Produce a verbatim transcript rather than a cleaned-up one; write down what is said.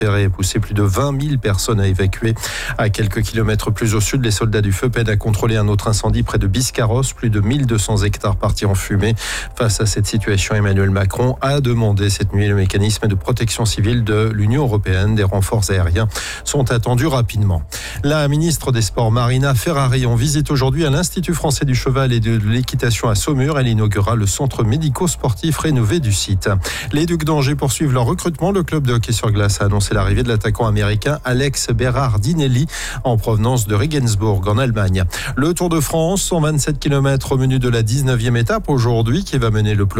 et poussé plus de vingt mille personnes à évacuer. À quelques kilomètres plus au sud, les soldats du feu peinent à contrôler un autre incendie près de Biscarrosse. Plus de mille deux cents hectares partis en fumée. Face à cette situation, Emmanuel Macron a demandé cette nuit le mécanisme de protection civile de l'Union européenne. Des renforts aériens sont attendus rapidement. La ministre des Sports, Marina Ferrari, en visite aujourd'hui à l'Institut français du cheval et de l'équitation à Saumur. Elle inaugurera le centre médico-sportif rénové du site. Les Ducs d'Angers poursuivent leur recrutement. Le club de hockey sur glace a annoncé l'arrivée de l'attaquant américain Alex Berardinelli en provenance de Regensburg en Allemagne. Le Tour de France, cent vingt-sept kilomètres au menu de la dix-neuvième étape aujourd'hui qui va mener le peloton